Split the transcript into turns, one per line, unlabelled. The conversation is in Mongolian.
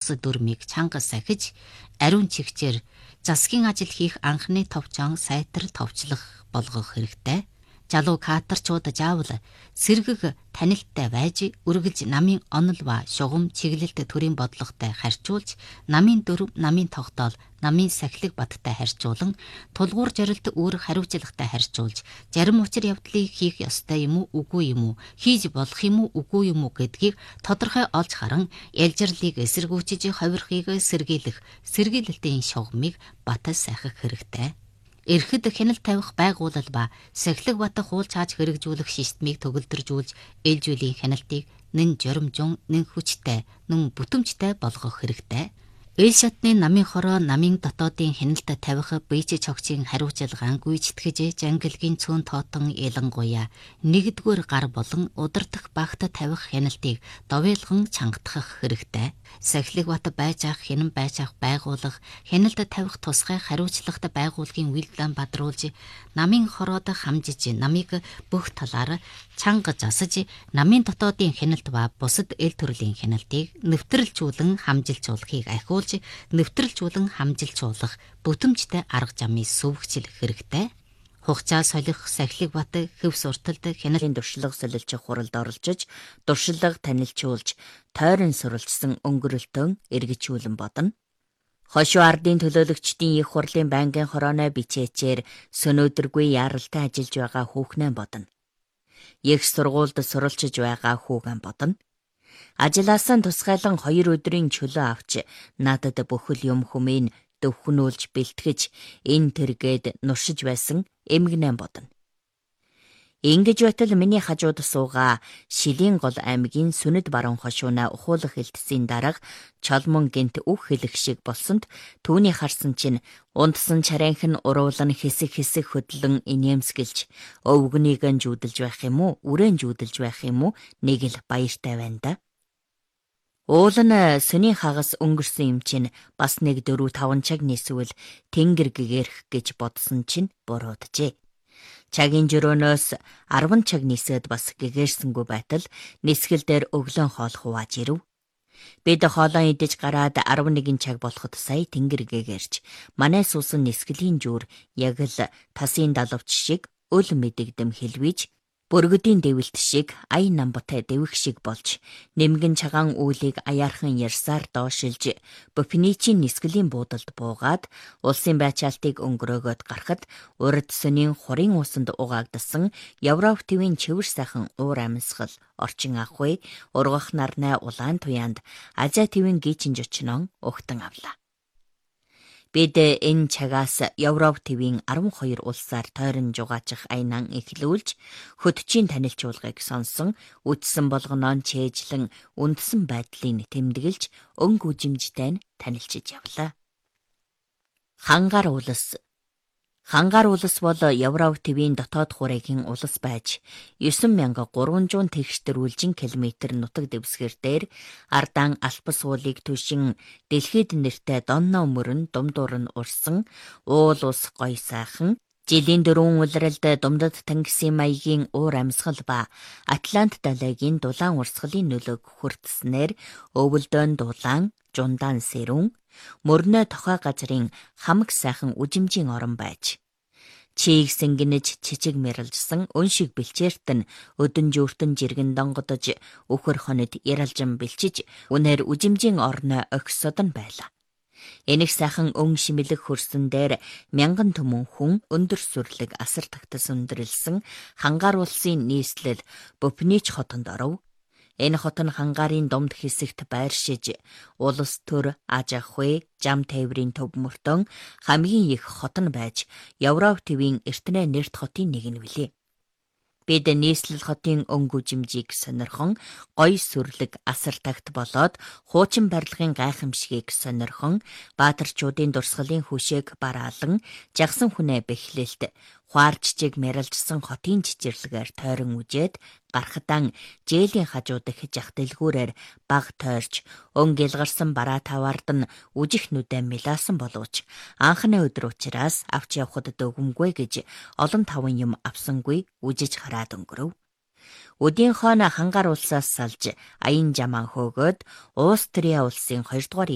бус дүрмийг чанга сахиж, ариун чигчээр засгийн ажил хийх анхны товчон сайтар товчлох болгох хэрэгтэй. Жалуу катарчууд заавал сэргэг танилттай байж үргэлж намын онол ба шугам чиглэлт төрийн бодлоготой харьцуулж, намын дөрв, намын тогтоол, намын сахилэг баттай харьцуулан, тулгуур зорилт өөр хариуцлагатай харьцуулж, зарим учир явдлыг хийх ёстой юм уу, үгүй юм уу, хийж болох юм уу, үгүй юм уу гэдгийг тодорхой олж харан, ялжирлыг эсэргүүцэж ховирхыг сэргийлэх, сэргийлэлтийн шугамыг батал сайхах хэрэгтэй. Эрхэд хяналт тавих байгууллал ба сахилэг бат хуул цааж хэрэгжүүлэх системийг төгөлдржүүлж, ээлж үеийн хяналтыг нэн журамжун, нэн хүчтэй, нэн бүтэмжтэй болгох хэрэгтэй. Эл шатны намын хороо, намын дотоодын хяналт тавих бийч цогцын хариуцлагаан гүйцэтгэж, жангилгийн цөөн тоотон ялангуяа нэгдүгээр гар болон удирдах багт тавих хяналтыг довойлгон чангатгах хэрэгтэй. Сахилэг бат байж ах, хянан байж ах байгуулах, хяналт тавих тусгай хариуцлагатай байгууллагын үйлдэл бадруулж, намын хороод хамжиж, намыг бүх талаар чанга засаж, намын дотоодын хяналт ба бусад эл төрлийн хяналтыг нэвтрэлжүүлэн хамжилжуулахыг ахиулж, нэвтрэлжүүлэн хамжилжуулах бүтэмжтэй арга замын сүвгчил хэрэгтэй. Хугацаа солих, сахилэг бат хөв сурталд хяналтын туршлага солилчих хуралд оролцож, туршлага танилцуулж, тойрон суралцсан өнгөрөлтөө эргэжүүлэн бодно. Хошуу ардын төлөөлөгчдийн их хурлын байнгын хорооны бичээчээр сөнөөдөргүй яралтай ажиллаж байгаа хүүхнээ бодно. Их сургуульд суралцж байгаа хүүгэн бодно. Ажлаасаа тусгайлан 2 өдрийн чөлөө авч надад бүхэл юм хүмийн дөвхнүүлж бэлтгэж энэ тэргээд нуршиж байсан эмгэнэн бодно. Ингэж байтал миний хажууд суугаа Шилийн гол аймгийн Сүнэд баруун хошууна ухуулах хэлтсийн дарга чолмон гинт үг хэлэх шиг болсонд түүний харсан чинь ундсан чарайхан уруулан хэсэг хөдлөн инээмсгэлж өвгнийг нь жүүдэлж байх юм уу, үрэн жүүдэлж байх юм уу, нэг л баяртай байна да. Уул нь сөний хагас өнгөрсөн юм чинь бас нэг 4-5 цаг нийсвэл тэнгэр гэгэрх гэж бодсон чинь бурууджээ. Цагийн жөрөөнөөс 10 цаг нийсэд бас гэгэрсэнгүй байтал нисгэл дээр өглөөн хоол хувааж ирэв. Бид хоолоо идэж гараад 11 цаг болоход сая тэнгэр гэгэрч манай суусан нисгэлийн жүүр яг л тасын далавч шиг өл мэдэгдэм хэлвэж, бүргэдийн дэвэлт шиг ая намбатай дэвэх шиг болж, нэмгэн цагаан үүлийг аяархан ярьсаар доошилж, Бөфеницийн нисгэлийн буудалд буугаад, улсын байчаалтыг өнгөрөөгөөд гарахад, урд сөнийн хурын уусанд угаагдсан Европ твийн чивэр сайхан уур амьсгал, орчин ахуй, ургах нарнай улаан туяанд Азия твийн гичин жочнон угтан авлаа. Бид энэ цагаас Европ твийн 12 улсаар тойрон жугаачих айнан эхлүүлж, хөтчийн танилцуулгыг сонсон, үтсэн болгоноон чэйжлэн үндсэн байдлыг тэмдэглэж, өнгө үжимжтэй танилцж явлаа. Хангаар улс. Хангаар улс бол Европ твийн дотоод хурайгийн улс байж 9300 тэгш километр нутаг дэвсгэр дээр Ардаан Алпс уулыг түшин дэлхийд нэртэй Донно мөрөн думдуур нь урсан уул ус гой сайхан, жилийн 4 улиралд Думдад Тангисын маягийн уур амьсгал ба Атлант далайгийн дулаан урсгалын нөлөөг хүртснээр өвөлдөөн дулаан, жундаан сэрүүн, мөрнөө тохой газрын хамаг сайхан үжимжийн орон байж, чийг сэнгэнэж чичиг мэрэлжсэн өншиг бэлчээрт нь өдөн жүүртэн жиргэн донгодож өхөр хонод яралжин бэлчиж үнээр үжимжийн орноо огсод нь байлаа. Энийг сайхан өн шимэлэг хөрсөн дээр мянган түмэн хүн өндөр сүрлэг асар тагтас өндөрлсөн Хангаар улсын нийслэл Бөфениц хотонд оров. Энэ хот нь Хангаарын домд хэсэгт байршиж, улс төр, аж ахуй, зам тээврийн төв мөртөн хамгийн их хот нь байж, Европ твийн эртнээ нэрт хотын нэг нь билээ. Бид нийслэл хотын өнгө үжимжийг сонирхон, гой сүрлэг асар тагт болоод хуучин барилгын гайхамшигыг сонирхон, баатарчуудын дурсгалын хүшээг бараалан, жагсан хүнээ бэхлэлт, хуаарччиг мэрэлжсэн хотын чичирлэгээр тойрон үжээд, гарахтан жээлийн хажууд их жах дэлгүүрээр баг тойрч, өн гэлгарсан бараа таваард нь үжих нүдэ мэлаасан боловч, анхны өдөр учраас авч явхад дөгөмгүй гэж олон таван юм авсангүй үжиж хараад өнгөрөв. Өдийн хойно Хангаар улсаас салж аян жаман хөөгөөд Австрия улсын 2 дугаар